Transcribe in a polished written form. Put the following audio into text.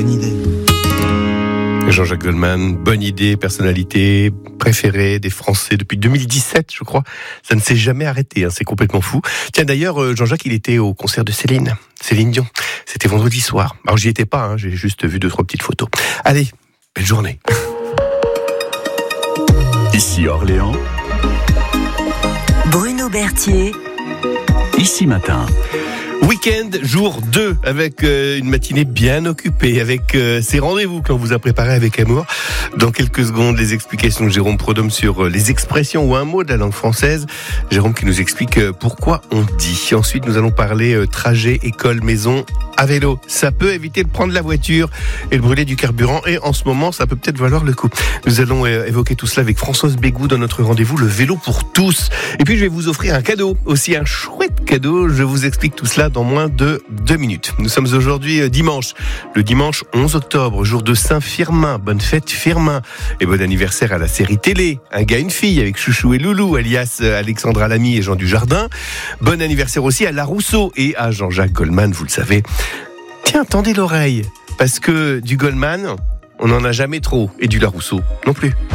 bonne idée. Jean-Jacques Goldman, bonne idée, personnalité préférée des Français depuis 2017, je crois. Ça ne s'est jamais arrêté, c'est complètement fou. Tiens, d'ailleurs, Jean-Jacques, il était au concert de Céline Dion. C'était vendredi soir. Alors, j'y étais pas, j'ai juste vu 2-3 petites photos. Allez, belle journée. Ici Orléans. Bruno Berthier. Ici Matin. Week-end, jour 2, avec une matinée bien occupée, avec ces rendez-vous qu'on vous a préparés avec amour. Dans quelques secondes, les explications de Jérôme Prodhomme sur les expressions ou un mot de la langue française. Jérôme qui nous explique pourquoi on dit. Ensuite, nous allons parler trajet, école, maison à vélo. Ça peut éviter de prendre la voiture et de brûler du carburant. Et en ce moment, ça peut peut-être valoir le coup. Nous allons évoquer tout cela avec Françoise Bégou dans notre rendez-vous, le vélo pour tous. Et puis, je vais vous offrir un cadeau, aussi un chouette cadeau. Je vous explique tout cela dans moins de 2 minutes. Nous sommes aujourd'hui dimanche, le dimanche 11 octobre, jour de Saint-Firmin. Bonne fête Firmin et bon anniversaire à la série télé Un gars, une fille avec Chouchou et Loulou, alias Alexandra Lamy et Jean Dujardin. Bon anniversaire aussi à La Rousseau et à Jean-Jacques Goldman, vous le savez. Tiens, tendez l'oreille, parce que du Goldman, on n'en a jamais trop, et du La Rousseau non plus.